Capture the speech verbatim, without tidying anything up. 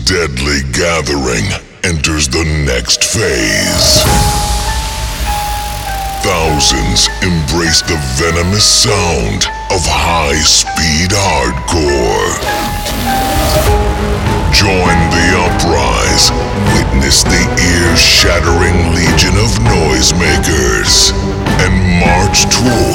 deadly gathering enters the next phase. Thousands embrace the venomous sound of high-speed hardcore. Join the uprise, witness the ear-shattering legion of noisemakers, and march toward